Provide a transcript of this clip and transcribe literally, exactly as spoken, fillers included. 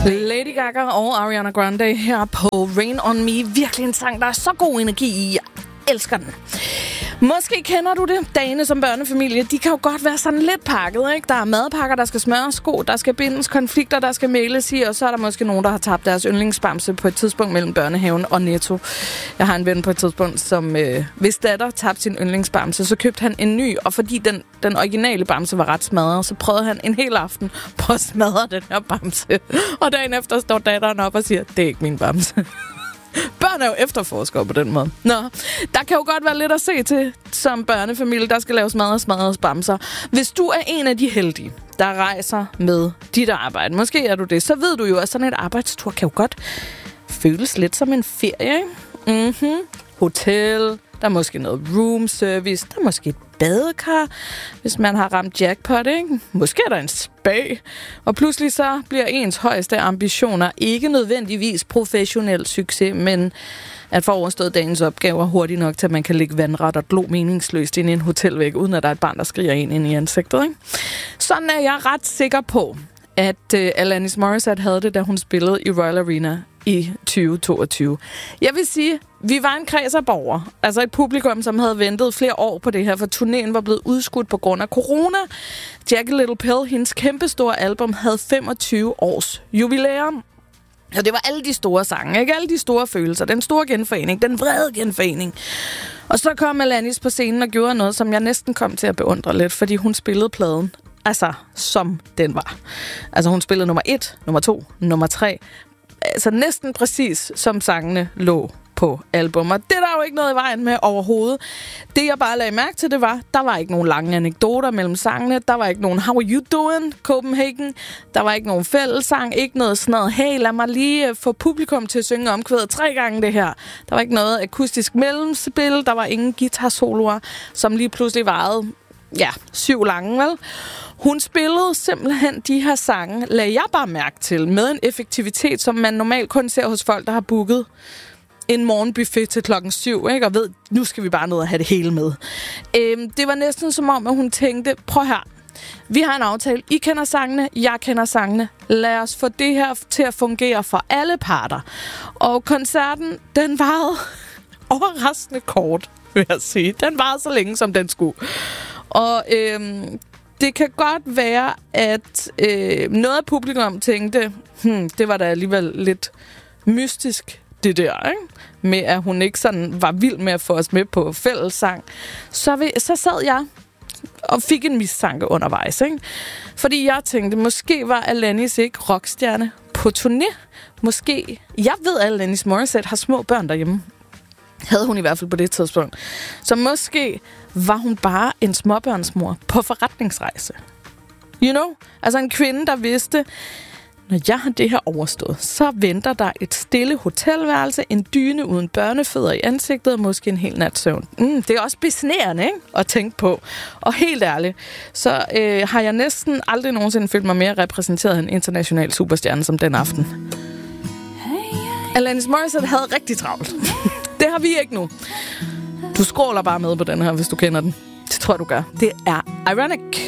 Lady Gaga og Ariana Grande her på Rain On Me. Virkelig en sang, der er så god energi i. Jeg elsker den. Måske kender du det. Dagene som børnefamilie, de kan jo godt være sådan lidt pakket, ikke? Der er madpakker, der skal smøres, sko, der skal bindes, konflikter, der skal mæles i, og så er der måske nogen, der har tabt deres yndlingsbamse på et tidspunkt mellem børnehaven og Netto. Jeg har en ven på et tidspunkt, som øh, hvis datter tabte sin yndlingsbamse, så købte han en ny, og fordi den, den originale bamse var ret smadret, så prøvede han en hel aften på at smadre den her bamse. Og dagen efter står datteren op og siger, det er ikke min bamse. Børn er jo efterforskere på den måde. Nå, der kan jo godt være lidt at se til som børnefamilie, der skal laves mad og smadres bamser. Hvis du er en af de heldige, der rejser med dit arbejde, måske er du det, så ved du jo, at sådan et arbejdstur kan jo godt føles lidt som en ferie, ikke? Mhm. Hotel, der er måske noget room service, der er måske et badekar, hvis man har ramt jackpot, ikke? Måske er der en spa. Og pludselig så bliver ens højeste ambitioner ikke nødvendigvis professionel succes, men at få overstået dagens opgaver hurtigt nok til, at man kan ligge vandret og glo meningsløst ind i en hotelvæg, uden at der er et barn, der skriger ind, ind i ansigtet, ikke? Sådan er jeg ret sikker på, at uh, Alanis Morissette havde det, da hun spillede i Royal Arena i tyve toogtyve. Jeg vil sige, vi var en kreds af borgere, altså et publikum, som havde ventet flere år på det her, for turnéen var blevet udskudt på grund af corona. Jagged Little Pill, hendes kæmpestore album, havde femogtyve års jubilæum. Og det var alle de store sange, ikke? Alle de store følelser, den store genforening, den vrede genforening. Og så kom Alanis på scenen og gjorde noget, som jeg næsten kom til at beundre lidt, fordi hun spillede pladen, altså som den var. Altså hun spillede nummer et, nummer to, nummer tre, altså næsten præcis som sangene lå på album. Og det er der jo ikke noget i vejen med overhovedet. Det jeg bare lagde mærke til, det var, der var ikke nogen lange anekdoter mellem sangene. Der var ikke nogen How are you doing, Copenhagen? Der var ikke nogen fællessang, ikke noget sådan noget, hey, lad mig lige få publikum til at synge omkvædet tre gange det her. Der var ikke noget akustisk mellemspil, der var ingen guitarsoloer, som lige pludselig varede, ja, syv lange, vel? Hun spillede simpelthen de her sange, lagde jeg bare mærke til, med en effektivitet, som man normalt kun ser hos folk, der har booket en morgenbuffet til klokken syv, ikke? Og ved, nu skal vi bare ned og have det hele med. Øhm, det var næsten som om, at hun tænkte, prøv her, vi har en aftale, I kender sangene, jeg kender sangene, lad os få det her til at fungere for alle parter. Og koncerten, den varede overraskende kort, vil jeg sige. Den varede så længe, som den skulle. Og øhm, det kan godt være, at øh, noget af publikum tænkte, hmm, det var da alligevel lidt mystisk, det der, ikke? Med at hun ikke sådan var vild med at få os med på fællessang. Så, vi, så sad jeg og fik en mistanke undervejs, ikke? Fordi jeg tænkte, måske var Alanis ikke rockstjerne på turné. Måske, jeg ved, at Alanis Morissette har små børn derhjemme. Havde hun i hvert fald på det tidspunkt. Så måske var hun bare en småbørnsmor på forretningsrejse. You know? Altså en kvinde, der vidste, når jeg har det her overstået, så venter der et stille hotelværelse, en dyne uden børnefødder i ansigtet og måske en hel nat søvn. Mm, det er også besnærende, ikke? At tænke på. Og helt ærligt, så øh, har jeg næsten aldrig nogensinde følt mig mere repræsenteret af en international superstjerne som den aften. Alanis Morissette havde rigtig travlt. Det har vi ikke nu. Du scroller bare med på den her, hvis du kender den. Det tror jeg, du gør. Det er Ironic.